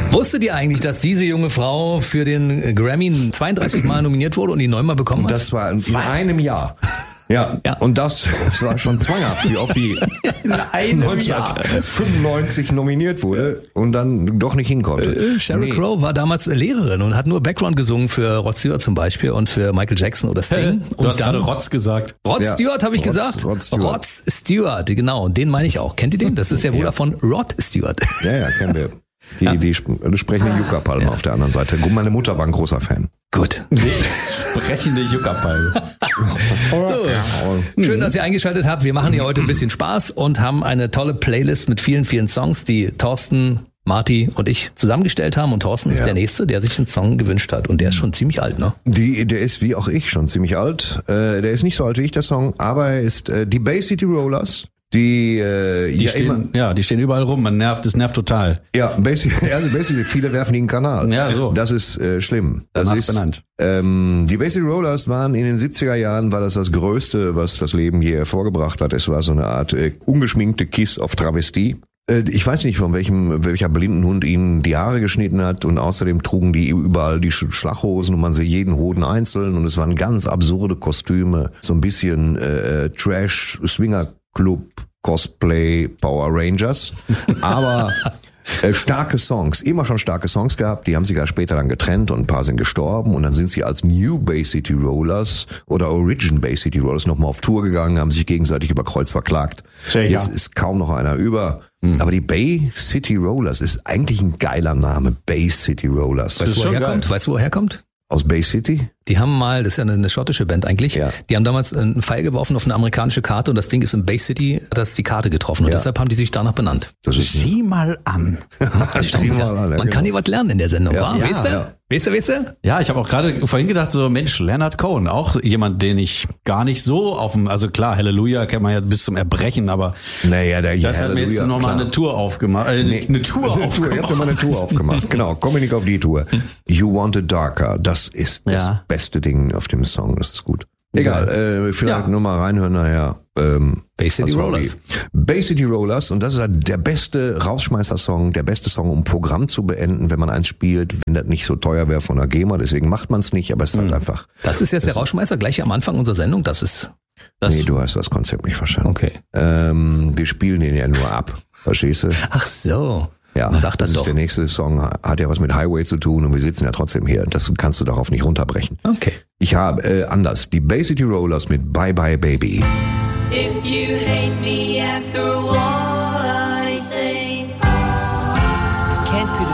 Wusstet ihr eigentlich, dass diese junge Frau für den Grammy 32 Mal nominiert wurde und ihn 9 Mal bekommen hat? Das war in einem Jahr. Ja, und das war schon zwanghaft, wie oft die 1995 nominiert wurde und dann doch nicht hinkonnte. Sheryl Crow war damals Lehrerin und hat nur Background gesungen für Rod Stewart zum Beispiel und für Michael Jackson oder Sting. Du hast gerade Rod gesagt. Rod Stewart habe ich gesagt. Rod Stewart, genau. Den meine ich auch. Kennt ihr den? Das ist der Bruder von Rod Stewart. Ja, kennen wir. Die sprechende Yucca-Palme auf der anderen Seite. Meine Mutter war ein großer Fan. Gut. Sprechende Yucca-Palme. So, schön, dass ihr eingeschaltet habt. Wir machen hier heute ein bisschen Spaß und haben eine tolle Playlist mit vielen, vielen Songs, die Thorsten, Marty und ich zusammengestellt haben. Und Thorsten ist der Nächste, der sich einen Song gewünscht hat. Und der ist schon ziemlich alt, ne? Der ist wie auch ich schon ziemlich alt. Der ist nicht so alt wie ich, der Song, aber er ist die Bay City Rollers. Die stehen überall rum, es nervt total. Ja, basically, viele werfen den Kanal. Ja, so. Das ist schlimm. Das ist benannt. Die Bay City Rollers waren in den 70er Jahren, war das Größte, was das Leben je hervorgebracht hat. Es war so eine Art ungeschminkte Kiss auf Travestie. Ich weiß nicht, von welcher blinden Hund ihnen die Haare geschnitten hat, und außerdem trugen die überall die Schlachhosen und man sah jeden Hoden einzeln, und es waren ganz absurde Kostüme, so ein bisschen Trash, Swinger Club, Cosplay, Power Rangers, aber starke Songs, immer schon starke Songs gehabt, die haben sich ja später dann getrennt und ein paar sind gestorben, und dann sind sie als New Bay City Rollers oder Origin Bay City Rollers nochmal auf Tour gegangen, haben sich gegenseitig über Kreuz verklagt. Jetzt ist kaum noch einer über. Aber die Bay City Rollers ist eigentlich ein geiler Name, Bay City Rollers. Weißt du, wo er herkommt? Aus Bay City? Die haben mal, das ist ja eine schottische Band eigentlich, die haben damals einen Pfeil geworfen auf eine amerikanische Karte, und das Ding ist in Bay City, da ist die Karte getroffen, und deshalb haben die sich danach benannt. Sieh mal an. Man kann hier was lernen in der Sendung, wa? Weißt du? Ja, ich habe auch gerade vorhin gedacht, so Mensch, Leonard Cohen, auch jemand, den ich gar nicht so also klar, Halleluja kennt man ja bis zum Erbrechen, aber das hat mir jetzt nochmal eine Tour aufgemacht. Eine Tour aufgemacht. Ihr habt ja mal eine Tour aufgemacht, genau, komm nicht auf die Tour. You Want It Darker, das ist das beste Ding auf dem Song, das ist gut. Egal, vielleicht nur mal reinhören nachher. Bay City Rollers. Bay City Rollers, und das ist halt der beste Rausschmeißer-Song, der beste Song, um Programm zu beenden, wenn man eins spielt, wenn das nicht so teuer wäre von der GEMA, deswegen macht man es nicht, aber es ist halt einfach. Das ist jetzt der Rausschmeißer gleich am Anfang unserer Sendung, Nee, du hast das Konzept nicht verstanden. Okay. Wir spielen den ja nur ab, verstehst du? Ach so. Ja, sag das doch. Der nächste Song hat ja was mit Highway zu tun, und wir sitzen ja trotzdem hier. Das kannst du darauf nicht runterbrechen. Okay. Ich habe anders. Die Bay City Rollers mit Bye Bye Baby. If you hate me after what I say, can't